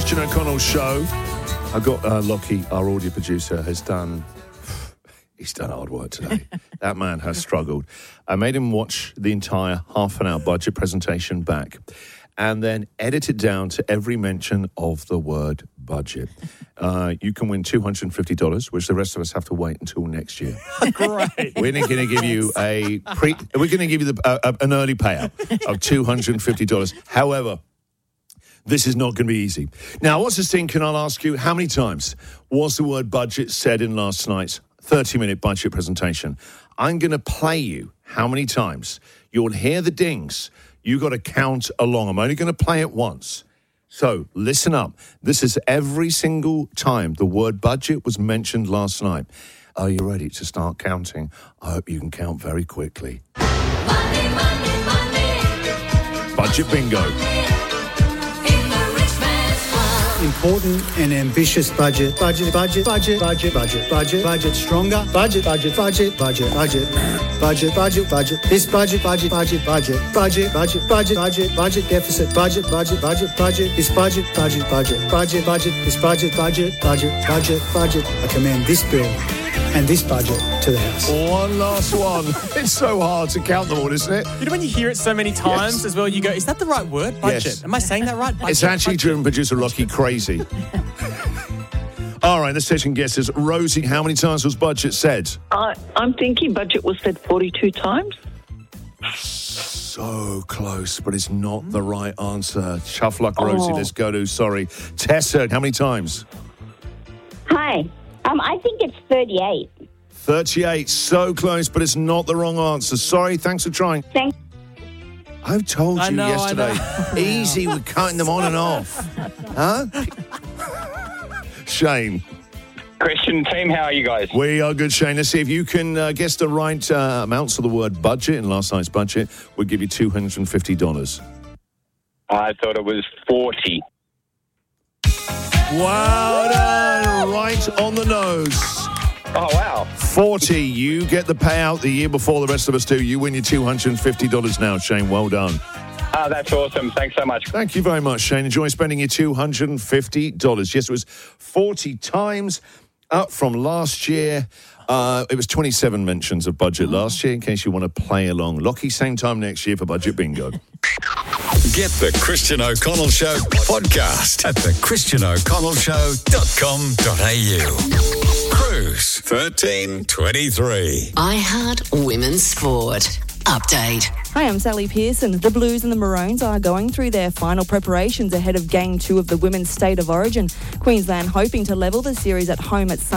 Christian O'Connell Show. I got Lockie, our audio producer, he's done hard work today. That man has struggled. I made him watch the entire half-an-hour budget presentation back and then edit it down to every mention of the word budget. You can win $250, which the rest of us have to wait until next year. Great. We're going to give you an early payout of $250. However, this is not going to be easy. Now, what's this thing? Can I ask you, how many times was the word budget said in last night's 30-minute budget presentation? I'm going to play you how many times. You'll hear the dings. You got to count along. I'm only going to play it once. So listen up. This is every single time the word budget was mentioned last night. Are you ready to start counting? I hope you can count very quickly. Money, money, money. Budget bingo. Important and ambitious budget, stronger, budget, this budget, deficit, this budget. I commend this bill and this budget to the House. One last one. It's so hard to count them all, isn't it? You know when you hear it so many times as well, you go, is that the right word? Budget. Yes. Am I saying that right? Budget, It's actually budget. driven producer Lockie crazy. All right, the session guesses. Rosie, how many times was budget said? I'm thinking budget was said 42 times. So close, but it's not the right answer. Tough luck, Rosie. Let's go to, Tessa, how many times? Hi. I think it's 38. 38. So close, but it's not the wrong answer. Sorry, thanks for trying. Thanks. I've told I you know. yesterday. Easy with cutting them on and off. Huh? Shane. Christian team, how are you guys? We are good, Shane. Let's see if you can guess the right amounts of the word budget in last night's budget. We'll give you $250. I thought it was 40. Wow done. Right on the nose. Oh, wow. 40. You get the payout the year before the rest of us do. You win your $250 now, Shane. Well done. That's awesome. Thanks so much. Thank you very much, Shane. Enjoy spending your $250. Yes, it was 40 times up from last year. It was 27 mentions of budget last year, in case you want to play along. Lockie, same time next year for Budget Bingo. Get the Christian O'Connell Show podcast at thechristiano'connellshow.com.au. Cruise 1323. iHeart Women's Sport. Update. Hi, I'm Sally Pearson. The Blues and the Maroons are going through their final preparations ahead of Game 2 of the Women's State of Origin. Queensland hoping to level the series at home at